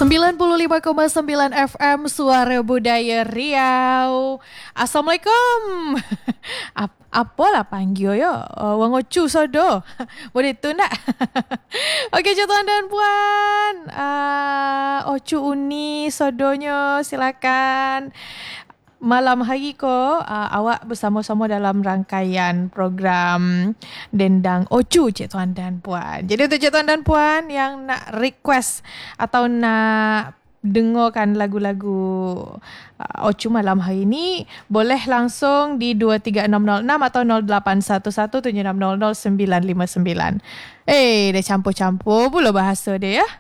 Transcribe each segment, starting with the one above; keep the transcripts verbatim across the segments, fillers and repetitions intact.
sembilan puluh lima koma sembilan F M Suara Budaya Riau. Assalamualaikum. Ap- apalah panggil ya? Uh, wang ocu sodo. Boleh tu nak? Okey, tuan dan puan. Uh, ocu uni sodonya silakan. Malam hari ko uh, awak bersama-sama dalam rangkaian program Dendang Ocu, Cik Tuan dan Puan. Jadi untuk Cik Tuan dan Puan yang nak request atau nak dengarkan lagu-lagu uh, Ocu malam hari ini, boleh langsung di dua tiga enam nol enam atau nol lapan satu satu tujuh enam nol nol sembilan lima sembilan. Eh, dia campur-campur pula bahasa dia ya.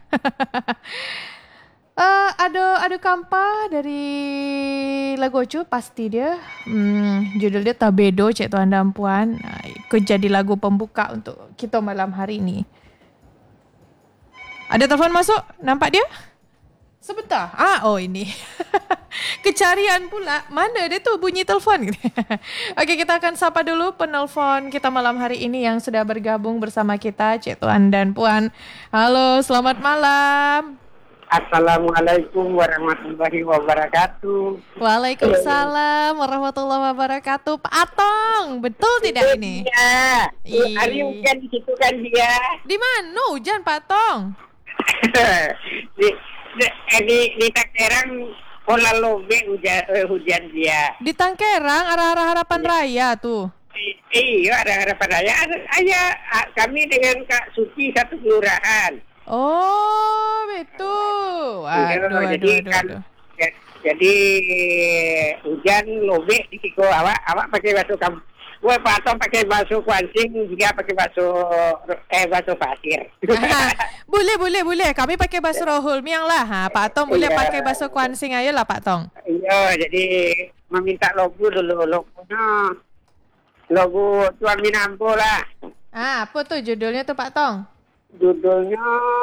Uh, ada ada kampa dari lagu Ocu pasti dia. Hmm, judul dia Tabedo, Cik Tuan dan Puan. Uh, ikut jadi lagu pembuka untuk kita malam hari ini. Ada telefon masuk? Nampak dia? Sebentar. Ah, oh ini. Kecarian pula. Mana dia tu bunyi telefon? Okey, kita akan sapa dulu penelpon kita malam hari ini yang sudah bergabung bersama kita, Cik Tuan dan Puan. Halo, selamat malam. Assalamualaikum warahmatullahi wabarakatuh. Waalaikumsalam warahmatullahi wabarakatuh. Pak Atong, betul tidak ini? Iya. Ih. Hari hujan di situ kan dia. Di mana hujan Pak Atong? di di di, di Tangerang Pola Lobe hujan eh, hujan dia. Di Tangkerang arah-arah Harapan Raya tuh. I- Iya, ada harapan raya. Ada ayah kami dengan Kak Suci satu kelurahan. Oh, betul. Aduh, aduh, jadi aduh, kan aduh. ya- jadi hujan lobe di situ awak awak pakai basuh kamu. Wah, Pak Tom pakai basuh kuancing juga pakai basuh eh basuh pasir. Boleh, boleh, boleh. Kami pakai basuh rohul miang lah. Ha, Pak Tong boleh Iya. pakai basuh kuansing aja lah Pak Tong. Iya, jadi meminta logo dulu logonya logo Tuan Minampo lah. Ah, apa tuh judulnya tuh Pak Tong? Judulnya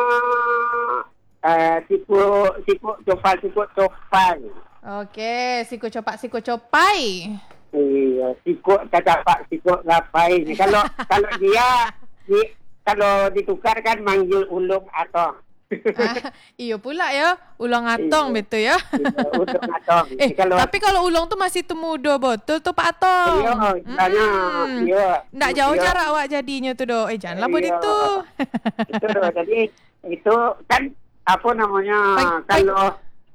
eh tipu tipu copai tipu copai. Okey, siku copak siku copai. Iya, tipu cacapak tipu gapai. Kalau kalau dia di, kalau ditukar kan manggil ulung atau Ah, iyo pula ya, ulang atong Iya. betul ya. Iya, ulung atau. Eh, kalau tapi kalau ulang tu masih temudo betul tu Pak Atong. iya, istilahnya Hmm. iya. Ndak jauh Iya. jarak awak jadinya tu doh. Eh, janganlah buat Iya. itu. Itu loh, jadi itu kan apa namanya Baik, kalau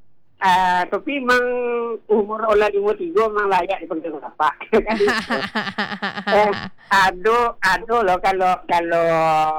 eh tapi memang umur olah lima tiga memang layak dipanggil bapak. Kan itu. eh, ado ado loh kalau kalau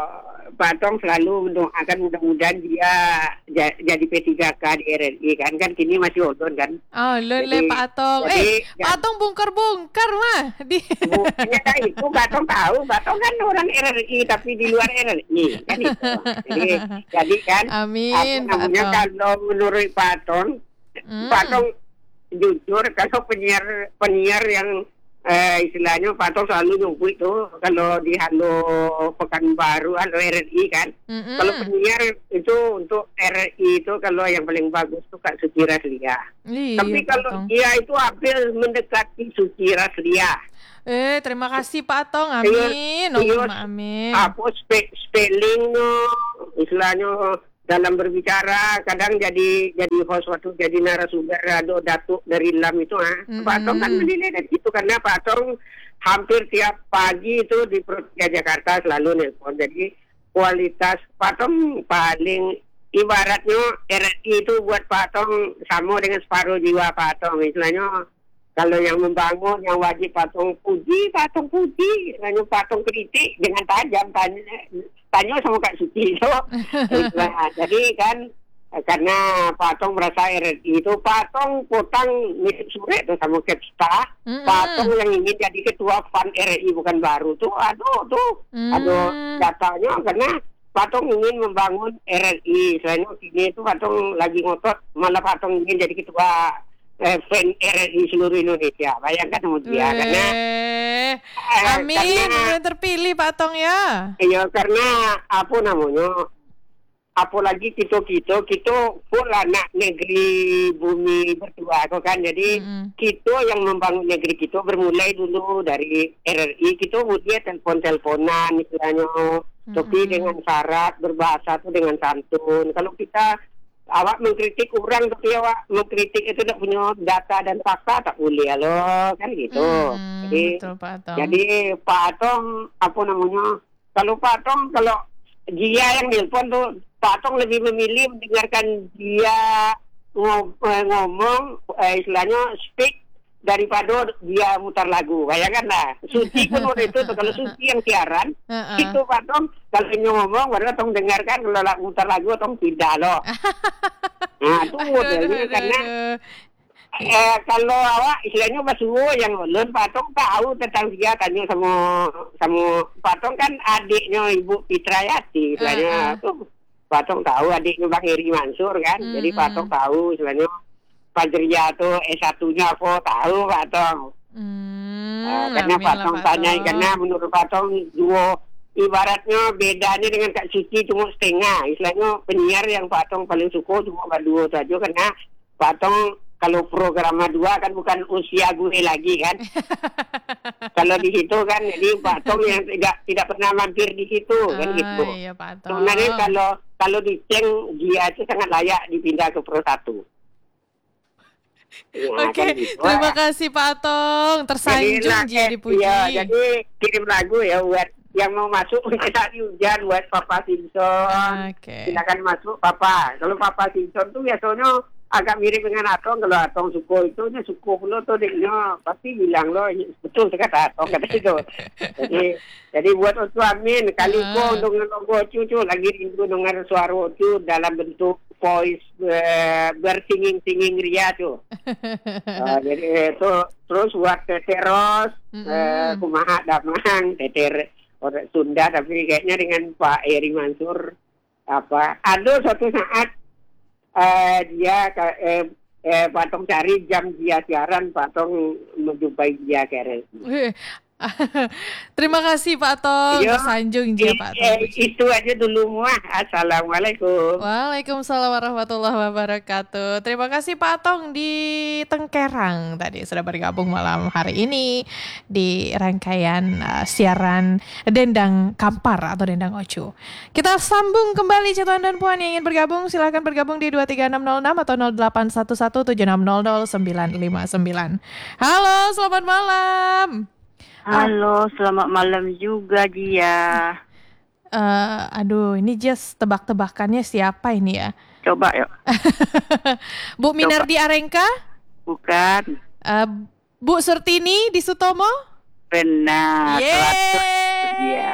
Pak Tong selalu mendoakan mudah-mudahan dia ja- jadi P tiga K di R R I kan kan kini masih odon kan. Oh, lele Jadi- Pak Atong. jadi- Eh, Pak Atong bongkar-bongkar mah. Di Bukannya kan itu Pak Tong tahu, Pak Tong kan orang R R I tapi di luar R R I kan itu. Jadi, jadi kan Amin, apa Pak namanya Atong. kalau menurut Pak Tong, Hmm. Pak Tong jujur kalau penyiar penyiar yang eh, istilahnya Pak Tong selalu nyebut itu kalau di Halo Pekanbaru, Halo R R I kan. Mm-mm. Kalau penyiar itu untuk R R I itu kalau yang paling bagus itu Kak Suci Raslia. Iya, Tapi Pak kalau Atong. dia itu hampir mendekati Suci Raslia. Eh, terima kasih Pak Atong. Iya, Amin. iya. Allahumma amin. Apa spe, spellingnya istilahnya dalam berbicara kadang jadi jadi host waktu jadi narasumber ada datuk dari Lam itu ah Mm-mm. Pak Tong kan menilai dari itu karena Pak Tong hampir tiap pagi itu di Provinsi Jakarta selalu nelpon, jadi kualitas Pak Tong paling ibaratnya R R I itu buat Pak Tong sama dengan separuh jiwa Pak Tong. Istilahnya kalau yang membangun yang wajib Pak Tong puji, Pak Tong puji, istilahnya Pak Tong kritik dengan tajam tanya tanya sama Kak Suci itu. Nah, jadi kan eh, karena Pak Tong merasa R R I itu Pak Tong potang mirip surat tuh sama Kepsta. Mm-mm. Pak Tong yang ingin jadi ketua F U N R R I bukan baru tuh, aduh tuh, Mm. aduh datanya karena Pak Tong ingin membangun R R I. Selain ini itu Pak Tong lagi ngotot malah Pak Tong ingin jadi ketua eh, F U N R R I seluruh Indonesia. Bayangkan sama dia karena Eh, eh, amin. karena- Udah terpilih Pak Atong ya. iya karena apa namanya apalagi kita kita kita full anak negeri bumi berdua kok kan, jadi Mm-mm. kita yang membangun negeri kita bermulai dulu dari R R I. Kita dia telepon-teleponan istilahnya, tapi Mm-mm. dengan syarat berbahasa tuh dengan santun. Kalau kita awak mengkritik orang tapi awak mengkritik itu tak punya data dan fakta tak boleh lo kan gitu. Hmm, jadi betul Pak Atong. jadi Pak Atong apa namanya? Kalau Pak Atong kalau dia yang nelpon tuh Pak Atong lebih memilih mendengarkan dia ngom- eh, ngomong eh, istilahnya speak daripada dia mutar lagu. Bayangkanlah. Suci pun waktu itu tuh, kalau Suci yang siaran Uh-uh. itu Pak Tong kalau dia ngomong baru Tong dengarkan, kalau la- mutar lagu Tong tidak loh. Nah itu Aduh, aduh, modelnya aduh, karena aduh. eh, kalau awak istilahnya Basuwo yang ulun Pak Tong tahu tentang dia tanya sama sama Pak Tong kan adiknya Ibu Fitrayati istilahnya. Uh-uh. Tuh Pak Tong tahu adiknya Bang Heri Mansur kan. Mm-mm. Jadi Pak Tong tahu istilahnya Fajria tuh S satu-nya apa tahu Pak Tong. Hmm, Uh, karena amin Pak lah, Tong Pak tanya, Tong. karena menurut Pak Tong duo ibaratnya bedanya dengan Kak Suci cuma setengah. Istilahnya penyiar yang Pak Tong paling suka cuma Pak Duo saja, karena Pak Tong kalau program dua kan bukan usia gue lagi kan. Kalau di situ kan, jadi Pak Tong yang tidak tidak pernah mampir di situ kan Ah, gitu. iya Pak Tong. Sebenarnya kalau kalau di Ceng dia itu sangat layak dipindah ke Pro satu. Ya, Oke, kan gitu. terima kasih Pak Atong. Tersanjung lah, dia eh, dipuji. iya, jadi kirim lagu ya buat yang mau masuk saat hujan buat Papa Simpson. Oke. Silakan masuk Papa. Kalau Papa Simpson tuh biasanya agak mirip dengan Atong. Kalau Atong suko itu nya suko pula tuh dia pasti bilang loh betul kata Atong kata itu. Jadi jadi buat Ocu Amin kali Ah. ko untuk nonton Ocu cu lagi rindu dengar suara Ocu dalam bentuk voice uh, bersinging-singing ria tuh. Uh, jadi itu terus buat Tete Ros, Mm-mm. uh, kumaha damang Tete orang Sunda tapi kayaknya dengan Pak Eri Mansur apa ada suatu saat uh, dia eh, eh, Pak Tong cari jam dia siaran Pak Tong menjumpai dia keren. Wih. Terima kasih Pak Atong. Yo, Tersanjung dia i- Pak eh, Atong. itu aja dulu muah. Assalamualaikum. Waalaikumsalam warahmatullahi wabarakatuh. Terima kasih Pak Atong di Tengkerang tadi sudah bergabung malam hari ini di rangkaian uh, siaran Dendang Kampar atau Dendang Ocu. Kita sambung kembali tuan dan puan yang ingin bergabung, silahkan bergabung di dua tiga enam nol enam atau nol delapan satu satu tujuh enam nol nol sembilan lima sembilan. Halo, selamat malam. Halo, selamat malam juga Gia. Uh, aduh, ini just tebak-tebakannya siapa ini ya? Coba yuk. Bu Minardi Arengka? Bukan. Uh, Bu Surtini di Sutomo? Benar. seratus. Iya.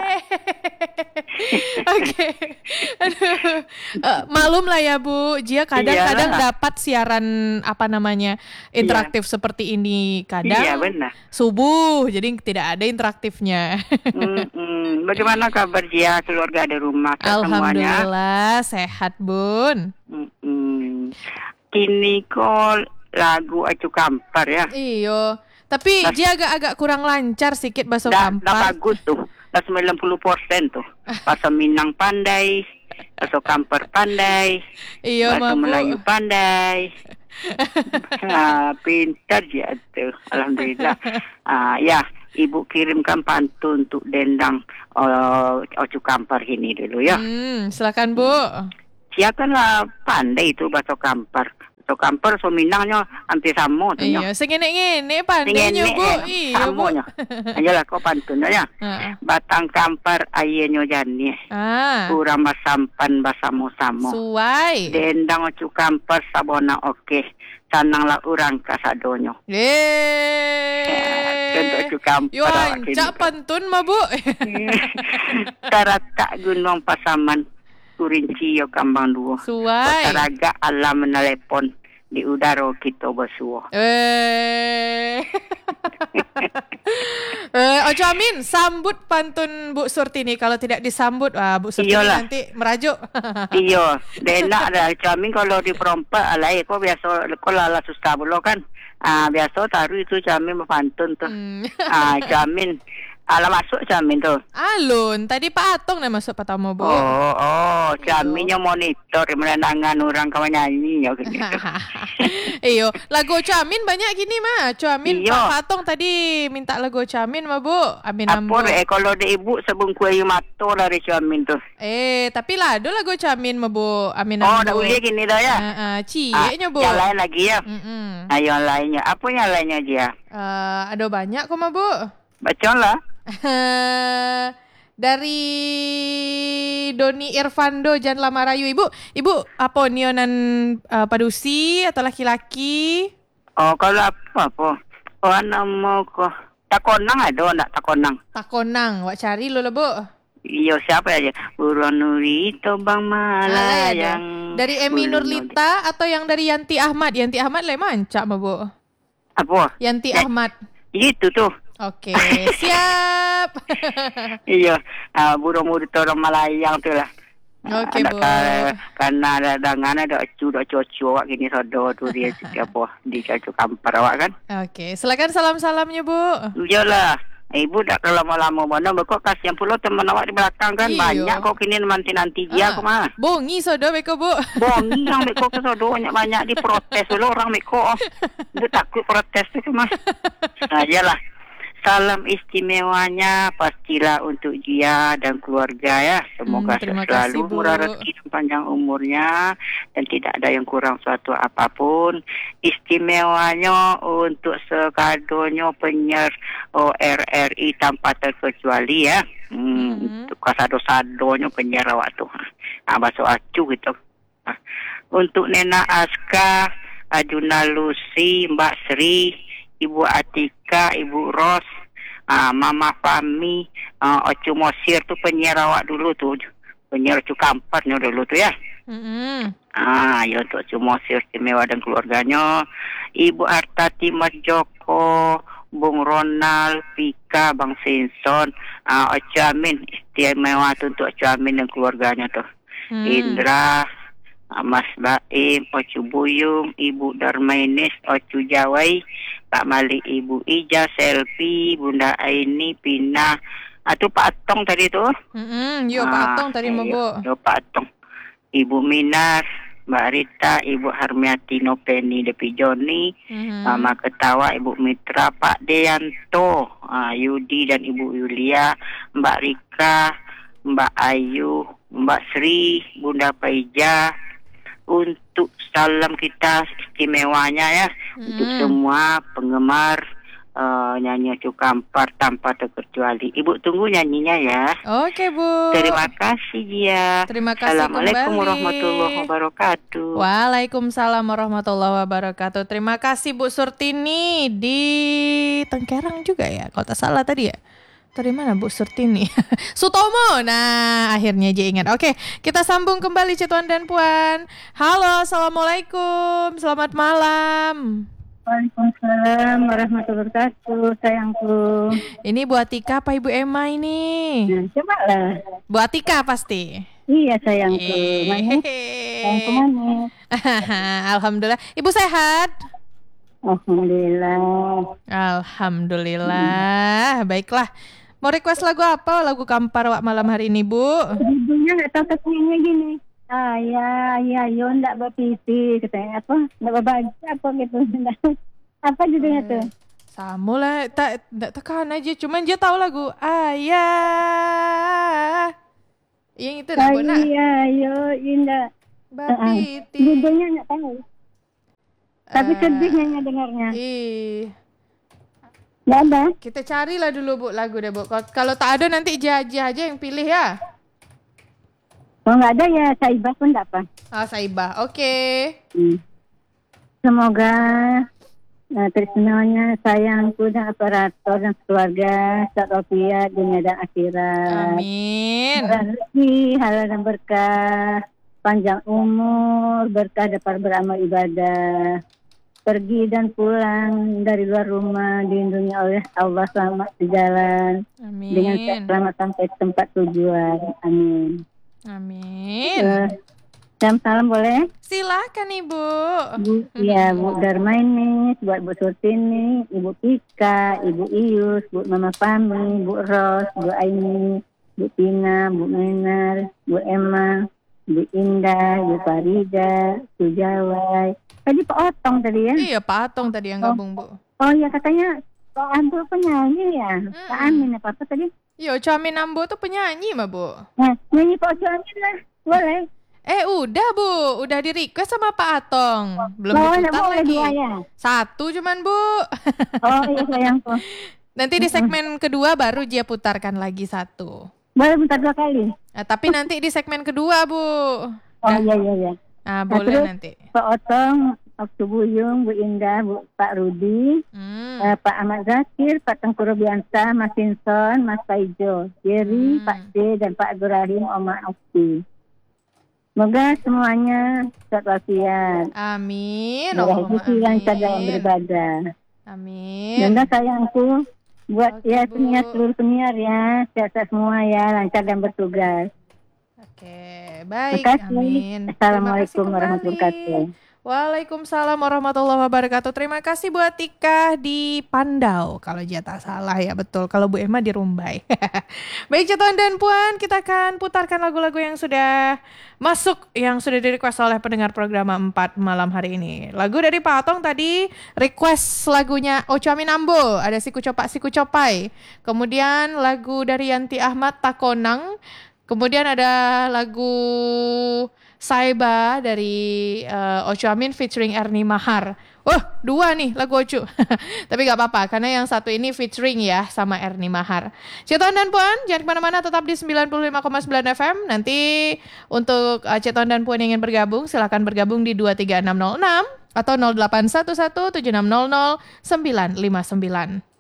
Oke. Aduh. Uh, malum lah ya Bu, Jia kadang-kadang Iyalah. dapat siaran apa namanya interaktif seperti ini. Kadang Iya benar. subuh, jadi tidak ada interaktifnya. Mm-mm. Bagaimana kabar Gia, keluarga di rumah kan semuanya? Alhamdulillah sehat Bun. Mm-mm. Kini kok lagu Acu Kampar ya. Iyo. Tapi Nah, Jia agak-agak kurang lancar sedikit bahasa Dah, dah Kampar. bagus tuh. Dah sembilan puluh persen tuh. Bahasa Minang pandai, bahasa Kampar pandai, Iya bahasa mah Bu. Melayu pandai. Ah, pintar ya tuh, alhamdulillah. Ah, ya, Ibu kirimkan pantun untuk Dendang uh, Ocu Kampar ini dulu ya. Hmm, silakan Bu. Siakanlah pandai itu bahasa Kampar. Bahasa Kampar so Minangnya hampir sama tuh ya. Iya, sengene-ngene pandainya Bu. Iya Bu. Samanya. Ayolah kau pantunnya ya. Ah. Batang Kampar ayenyo jani. Ah. Kurang masampan basamo-samo. Suai. Dendang Ocu Kampar sabona oke. Sananglah urang kasadonyo. Yeay. Contoh Ocu Kampar. Yo ancak pantun mah Bu. Tarata gunung pasaman. Kurinci yo kambang duo. Suai. Taraga alam menelepon. Di udara kita bersuah. Eh. Eh, Ojo Amin, sambut pantun Bu Surtini. Kalau tidak disambut, wah Bu Surtini Iyalah. nanti merajuk. Iya, enak ada camin kalau di perompak alai kok biasa kok lala susah bulo kan. Ah biasa taruh itu camin pantun tuh. Hmm. Ah camin Alah masuk Camin tu. Alun, tadi Pak Atong dah masuk pertama, Bu. Oh, oh, Caminnya monitor menenangkan orang kawan nyanyi ya gitu. Iyo, lagu Camin banyak gini mah. Camin Iyo. Pak Atong tadi minta lagu Camin mah, Bu. Amin ambo. Apa eh kalau ada ibu sebung kuih mato dari Camin tu. Eh, tapi lah ada lagu Camin mah, Bu. Amin Oh, ambo. dah boleh gini dah ya. Uh, uh, cieknya, Bu. Yang lain lagi ya. Mm-mm. Nah, yang lainnya. Apa yang lainnya dia? Uh, ada banyak kok mah, Bu. Baca lah. Dari Doni Irfando Janla Marayu. Ibu, Ibu apa nionan uh, padusi atau laki-laki? Oh, kalau apa apa? Oh, nama ko. Takonang ada nak takonang? Takonang, wak cari lo lah, Bu. Iyo, siapa aja? Buruan Nuri itu Bang Alah, Malayang. dari Emi Buruan Nurlita atau yang dari Yanti Ahmad? Yanti Ahmad le mancak mah, Bu. Apa? Yanti Ya. Ahmad. Itu tuh. Oke, siap. Iya, uh, burung-burung orang Malayang tu lah. Oke, Ada Bu. ka- Karena ada dangan ada cu ada coco awak gini sodo tu dia apa di cacu kampar awak kan. Oke, silakan salam-salamnya, Bu. Iyalah. Ibu dah lama-lama mana bekok kasihan pula teman awak di belakang kan. Iyo. Banyak kok kini nanti-nanti dia Ah, aku mah. Bongi sodo beko, Bu. Bongi yang bekok ke sodo banyak-banyak diprotes dulu orang bekok. Dia takut protes tu mah. Nah, iyalah. Salam istimewanya pastilah untuk dia dan keluarga ya. Semoga Hmm, terima selalu kasih, Bu. murah rezeki dan panjang umurnya dan tidak ada yang kurang suatu apapun. Istimewanya untuk sekadonya penyiar O R R I tanpa terkecuali ya. Hmm, Mhm. Untuk kasado-sadonya penyiar awak tu. Ah, bahasa acu gitu. Ah. Untuk Nena Aska, Ajuna Lucy, Mbak Sri, Ibu Atika, Ibu Ros, uh, Mama Fami, uh, Ocu Mosir tu penyiar awak dulu tu. Penyiar Ocu Kampatnya dulu tu ya. Mm-mm. Ah, ya untuk Ocu Mosir istimewa dan keluarganya. Ibu Artati Mas Joko, Bung Ronald, Pika, Bang Sinson, uh, Ocu Amin istimewa tu untuk Ocu Amin dan keluarganya tu. Hmm. Indra, Mas Baim, Ocu Buyung, Ibu Darmainis, Ocu Jawai, Pak Malik, Ibu Ija, Selfie, Bunda Aini, Pina. Atau Pak Atong tadi tu. Mm-mm. Yo, Pak Atong tadi mah, Bu. Yo, Pak Atong. Ibu Minar, Mbak Rita, Ibu Harmiati Nopeni, Depi Joni, Mhm. Mama Ketawa, Ibu Mitra, Pak Deanto, uh, Yudi dan Ibu Yulia, Mbak Rika, Mbak Ayu, Mbak Sri, Bunda Paija. Untuk salam kita istimewanya ya untuk Mm. semua penggemar uh, nyanyi Ocu Kampar tanpa terkecuali. Ibu tunggu nyanyinya ya. Oke, Bu. Terima kasih dia. Terima kasih Assalamualaikum kembali. warahmatullahi wabarakatuh. Waalaikumsalam warahmatullahi wabarakatuh. Terima kasih Bu Surtini di Tengkerang juga ya, kalau tak salah tadi ya. Dari mana Bu Surtini? Sutomo. Nah, akhirnya dia ingat. Oke, kita sambung kembali Cituan dan Puan. Halo, Assalamualaikum. Selamat malam. Waalaikumsalam warahmatullahi wabarakatuh, sayangku. Ini Bu Atika apa Ibu Emma ini? Nah, coba lah. Bu Atika pasti. Iya, sayangku. Manis. Sayangku manis. Alhamdulillah. Ibu sehat? Alhamdulillah. Alhamdulillah. Baiklah. Mau request lagu apa? Lagu Kampar Wak malam hari ini, Bu? Judulnya nggak tahu tekniknya gini. Ayah, ayah, yo ndak berpipi, katanya apa? Ndak berbaju apa gitu. Apa judulnya tuh? Sama lah. Tak, tak tekan aja. Cuman dia tahu lagu Ayah. Yang itu dah, Bu, nak? Ayah, yo indah. Bapiti. Judulnya nggak tahu. Tapi Eh, sedih nyanyi dengarnya. Ih. Nggak ada. Kita carilah dulu, Bu, lagu deh, Bu. Kalau- Kalau tak ada nanti Jaja aja yang pilih ya. Kalau nggak ada ya Saibah pun nggak apa. Ah, Saibah. Oke. Hmm. Semoga uh, Trisnonya, sayangku dan operator dan keluarga Satopia dunia dan akhirat. Amin. Murah rezeki, halal dan berkah, panjang umur, berkah dapat beramal ibadah. Pergi dan pulang dari luar rumah dilindungi oleh Allah selamat sejalan dengan Amin. selamat sampai tempat tujuan. Amin. Amin. Uh, Salam salam boleh? Silakan Ibu. Bu, ya Bu Darmainis, buat Bu Surtini, Ibu Tika, Ibu Ius, Bu Mama Fami, Bu Ros, Bu Aini, Bu Tina, Bu Menar, Bu Emma, Bu Indah, Bu Farida, Bu Jawai. Tadi Pak Otong tadi ya? Iya, Pak Atong tadi yang gabung, Bu. Oh ya katanya Pak Anto penyanyi ya? Mm-mm. Pak Amin apa apa tadi? Yo, Camin Ambo tuh penyanyi mah, Bu. Nah, nyanyi Pak Ojo Amin lah, boleh? Eh, udah, Bu. Udah di request sama Pak Atong. Belum Boleh, diputar boleh lagi. dua ya? Satu cuman, Bu. Oh iya sayangku. Nanti di segmen kedua baru dia putarkan lagi satu. Boleh bentar dua kali? Nah, tapi nanti di segmen kedua, Bu. Oh iya iya iya. Nah, Nah, boleh terus nanti. Pak Otong, Pak Buyung, Bu Indah, Bu Pak Rudi, Hmm. eh, Pak Ahmad Zakir, Pak Tengku Robiansa, Mas Sinson, Mas Paijo, Jerry, Hmm. Pak C, dan Pak Ibrahim, Oma Okti. Semoga semuanya sehat walafiat. Amin. Murah Allahumma rezeki lancar dalam amin. beribadah. Amin. Dan sayangku buat Oke, ya Bu. penyiar seluruh penyiar ya, sehat-sehat semua ya, lancar dan bertugas. Oke, baik. Terima kasih. Amin. Assalamualaikum Terima kasih warahmatullahi kembali. wabarakatuh. Waalaikumsalam warahmatullahi wabarakatuh. Terima kasih buat Tika di Pandau. Kalau dia tak salah ya, betul. Kalau Bu Emma di Rumbai. Baik, Tuan dan Puan, kita akan putarkan lagu-lagu yang sudah masuk, yang sudah di-request oleh pendengar program empat malam hari ini. Lagu dari Pak Atong tadi, request lagunya Ocho Amin Ambo, ada Siku Copak Siku Copai. Kemudian lagu dari Yanti Ahmad Takonang. Kemudian ada lagu Saiba dari uh, Ocho Amin featuring Erni Mahar. Oh, dua nih lagu Ocho. Tapi gak apa-apa, karena yang satu ini featuring ya sama Erni Mahar. Ceton dan Puan, jangan kemana-mana, tetap di sembilan puluh lima koma sembilan F M. Nanti untuk uh, Ceton dan Puan yang ingin bergabung, silakan bergabung di dua tiga enam nol enam atau nol delapan satu satu tujuh enam nol nol sembilan lima sembilan.